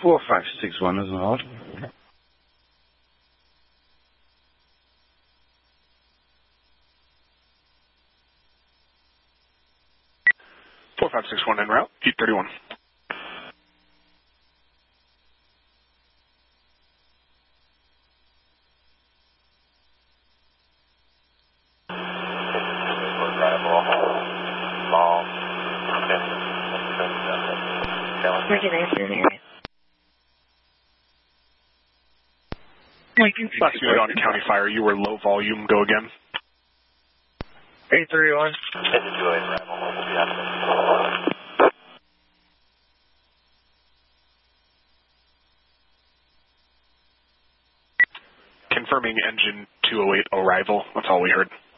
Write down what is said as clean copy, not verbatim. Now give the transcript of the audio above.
4561 is on hold. 4561 en route, 831. Last unit on County Fire, you were low volume, go again. 831. Confirming engine 208 arrival, that's all we heard.